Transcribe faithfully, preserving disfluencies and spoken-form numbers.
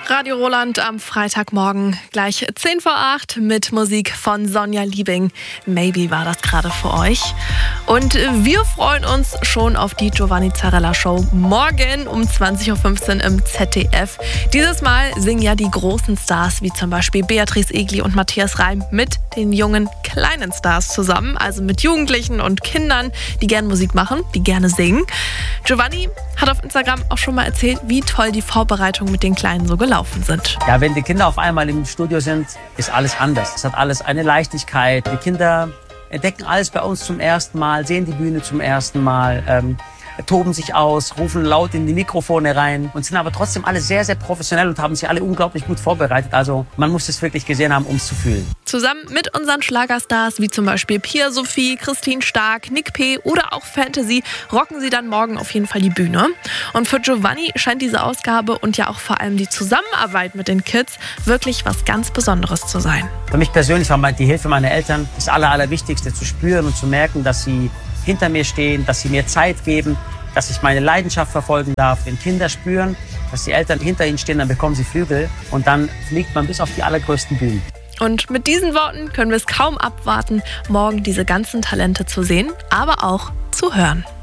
Radio Roland am Freitagmorgen, gleich zehn vor acht mit Musik von Sonja Liebing. Maybe war das gerade für euch. Und wir freuen uns schon auf die Giovanni Zarella Show morgen um zwanzig Uhr fünfzehn im Z D F. Dieses Mal singen ja die großen Stars wie zum Beispiel Beatrice Egli und Matthias Reim mit den jungen kleinen Stars zusammen, also mit Jugendlichen und Kindern, die gerne Musik machen, die gerne singen. Giovanni hat auf Instagram auch schon mal erzählt, wie toll die Vorbereitungen mit den Kleinen so gelaufen sind. Ja, wenn die Kinder auf einmal im Studio sind, ist alles anders. Es hat alles eine Leichtigkeit. Die Kinder entdecken alles bei uns zum ersten Mal, sehen die Bühne zum ersten Mal, ähm, toben sich aus, rufen laut in die Mikrofone rein und sind aber trotzdem alle sehr, sehr professionell und haben sich alle unglaublich gut vorbereitet. Also man muss es wirklich gesehen haben, um es zu fühlen. Zusammen mit unseren Schlagerstars wie zum Beispiel Pia Sophie, Christine Stark, Nick P. oder auch Fantasy rocken sie dann morgen auf jeden Fall die Bühne. Und für Giovanni scheint diese Ausgabe und ja auch vor allem die Zusammenarbeit mit den Kids wirklich was ganz Besonderes zu sein. Für mich persönlich war die Hilfe meiner Eltern das Aller, Allerwichtigste, zu spüren und zu merken, dass sie hinter mir stehen, dass sie mir Zeit geben, dass ich meine Leidenschaft verfolgen darf. Wenn Kinder spüren, dass die Eltern hinter ihnen stehen, dann bekommen sie Flügel und dann fliegt man bis auf die allergrößten Bühnen. Und mit diesen Worten können wir es kaum abwarten, morgen diese ganzen Talente zu sehen, aber auch zu hören.